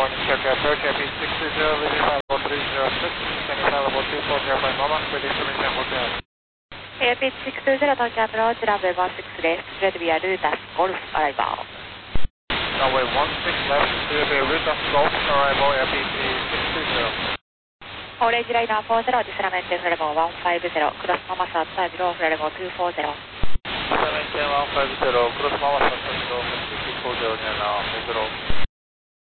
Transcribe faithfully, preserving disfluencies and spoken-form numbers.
morning, check approach, A P six two zero, leaving level three zero six, descending level two four zero by Mama, ready to reach our hotel. A P six two zero, Tokyo approach, runway one six left, clear to be a Lutas Golf arrival. Runway one six left, clear to be a Lutas Golf arrival, A P six two zero. Orange liner four zero, discernment level one five zero, cross Mama Sata zero, level two four zero. Discernment one five zero, cross Mama Sata zero, two four zero, now, zero.